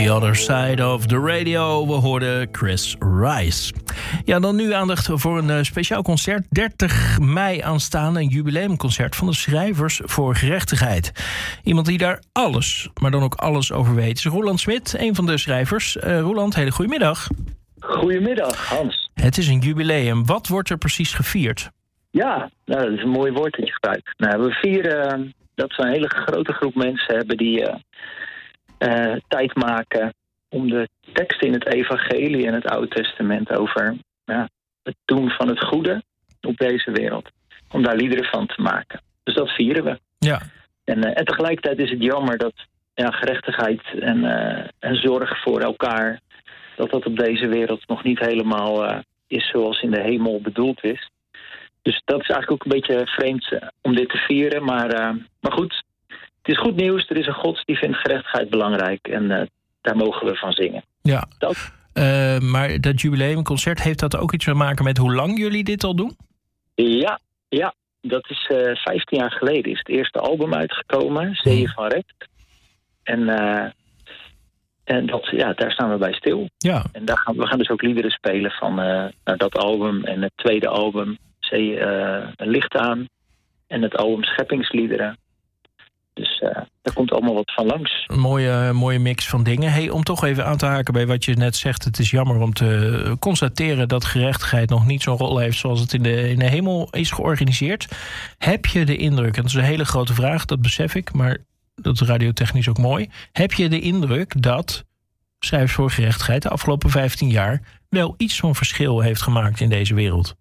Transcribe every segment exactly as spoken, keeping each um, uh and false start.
The Other Side of the Radio. We hoorden Chris Rice. Ja, dan nu aandacht voor een uh, speciaal concert. dertig mei aanstaande, een jubileumconcert van de Schrijvers voor Gerechtigheid. Iemand die daar alles, maar dan ook alles over weet, is Roland Smit, een van de schrijvers. Uh, Roland, hele goedemiddag. Goedemiddag, Hans. Het is een jubileum. Wat wordt er precies gevierd? Ja, nou, dat is een mooi woord dat je gebruikt. Nou, we vieren uh, dat we een hele grote groep mensen hebben die uh, uh, tijd maken om de teksten in het Evangelie en het Oude Testament over uh, het doen van het goede op deze wereld, om daar liederen van te maken. Dus dat vieren we. Ja. En, uh, en tegelijkertijd is het jammer dat ja, gerechtigheid en, uh, en zorg voor elkaar, dat dat op deze wereld nog niet helemaal uh, is zoals in de hemel bedoeld is. Dus dat is eigenlijk ook een beetje vreemd uh, om dit te vieren. Maar, uh, maar goed, het is goed nieuws. Er is een God die vindt gerechtigheid belangrijk. En uh, daar mogen we van zingen. Ja, dat. Uh, maar dat jubileumconcert, heeft dat ook iets te maken met hoe lang jullie dit al doen? Ja, ja. Dat is uh, vijftien jaar geleden is het eerste album uitgekomen. Zeeën van Recht. En, uh, en dat, ja, daar staan we bij stil. Ja. En daar gaan, we gaan dus ook liederen spelen van uh, dat album en het tweede album. Zee, uh, licht aan. En het album Scheppingsliederen. Dus uh, daar komt allemaal wat van langs. Een mooie, mooie mix van dingen. Hey, om toch even aan te haken bij wat je net zegt. Het is jammer om te constateren dat gerechtigheid nog niet zo'n rol heeft zoals het in de, in de hemel is georganiseerd. Heb je de indruk, en dat is een hele grote vraag, dat besef ik, maar dat is radiotechnisch ook mooi. Heb je de indruk dat Schrijvers voor Gerechtigheid de afgelopen vijftien jaar wel iets van verschil heeft gemaakt in deze wereld?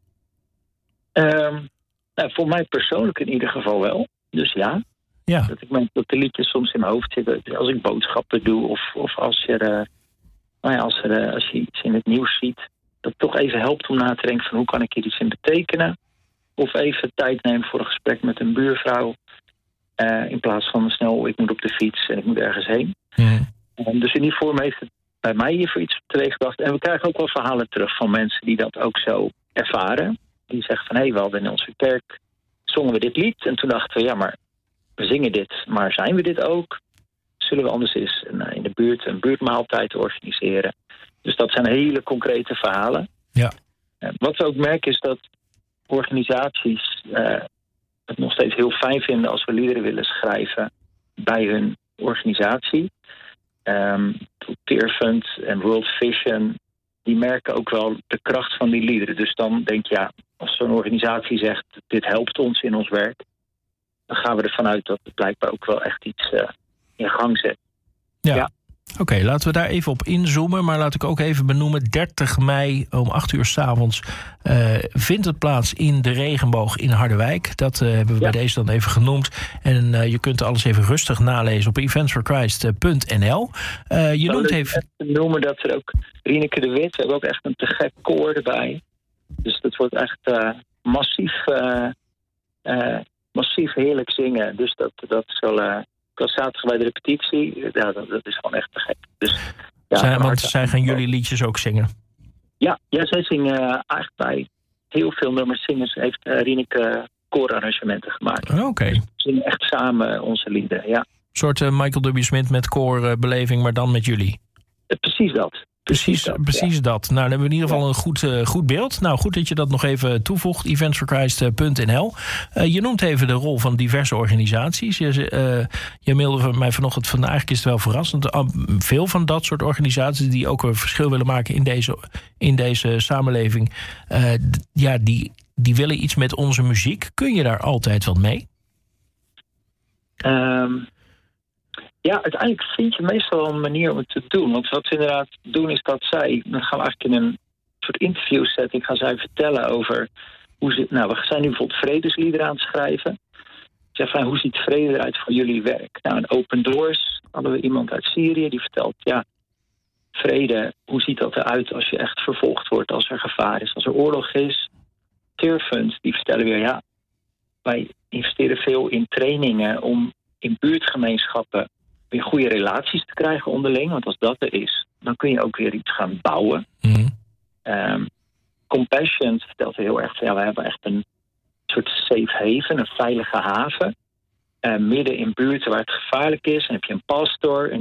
Um, nou, voor mij persoonlijk in ieder geval wel. Dus ja. Ja. Dat ik merk dat de liedjes soms in mijn hoofd zitten. Als ik boodschappen doe of, of als, er, uh, nou ja, als, er, uh, als je iets in het nieuws ziet. Dat het toch even helpt om na te denken van hoe kan ik hier iets in betekenen. Of even tijd nemen voor een gesprek met een buurvrouw. Uh, in plaats van snel, ik moet op de fiets en ik moet ergens heen. Mm. Um, dus in die vorm heeft het bij mij hiervoor iets teweeggebracht. En we krijgen ook wel verhalen terug van mensen die dat ook zo ervaren. Die zegt van, hé, hey, we hadden in onze kerk, zongen we dit lied. En toen dachten we, ja, maar we zingen dit, maar zijn we dit ook? Zullen we anders eens een, in de buurt een buurtmaaltijd organiseren? Dus dat zijn hele concrete verhalen. Ja. En wat we ook merken is dat organisaties uh, het nog steeds heel fijn vinden als we liederen willen schrijven bij hun organisatie. Um, Tearfund en World Vision, die merken ook wel de kracht van die liederen. Dus dan denk je, ja, als zo'n organisatie zegt, dit helpt ons in ons werk, dan gaan we ervan uit dat het blijkbaar ook wel echt iets uh, in gang zet. Ja. ja. Oké, okay, laten we daar even op inzoomen. Maar laat ik ook even benoemen, dertig mei om acht uur 's avonds uh, vindt het plaats in de Regenboog in Harderwijk. Dat uh, hebben we ja. bij deze dan even genoemd. En uh, je kunt alles even rustig nalezen op events for christ punt n l. Uh, je noemt even... noemen dat er ook Rieneke de Wit, we hebben ook echt een te gek koor erbij. Dus dat wordt echt uh, massief, uh, uh, massief heerlijk zingen. Dus dat, dat is wel... Uh, Ik was zaterdag bij de repetitie. Ja, dat, dat is gewoon echt te gek. Dus, ja, zij, want zij gaan jullie liedjes ook zingen? Ja, ja zij zingen uh, eigenlijk bij heel veel nummers zingen. Heeft uh, Rieneke koorarrangementen gemaakt. Oké. Okay. Dus we zingen echt samen onze liederen, ja. Een soort uh, Michael W. Smith met koorbeleving, maar dan met jullie? Uh, precies dat. Precies, precies, dat, precies ja. dat. Nou, dan hebben we in ieder geval een goed, uh, goed beeld. Nou, goed dat je dat nog even toevoegt. events for christ punt n l. Uh, je noemt even de rol van diverse organisaties. Je, uh, je mailde mij vanochtend van, eigenlijk is het wel verrassend. Uh, veel van dat soort organisaties die ook een verschil willen maken in deze, in deze samenleving. Uh, d- ja, die, die willen iets met onze muziek. Kun je daar altijd wat mee? Um... Ja, uiteindelijk vind je meestal een manier om het te doen. Want wat ze inderdaad doen is dat zij... Dan gaan we eigenlijk in een soort interview setting gaan zij vertellen over hoe ze... Nou, we zijn nu bijvoorbeeld vredesliederen aan het schrijven. Zeg van, hoe ziet vrede eruit voor jullie werk? Nou, in Open Doors hadden we iemand uit Syrië die vertelt... Ja, vrede, hoe ziet dat eruit als je echt vervolgd wordt, als er gevaar is, als er oorlog is? Tearfund, die vertellen weer, ja, wij investeren veel in trainingen om in buurtgemeenschappen weer goede relaties te krijgen onderling. Want als dat er is, dan kun je ook weer iets gaan bouwen. Mm. Um, Compassion vertelt heel erg, ja, we hebben echt een soort safe haven, een veilige haven. Uh, midden in buurten waar het gevaarlijk is. En heb je een pastor. En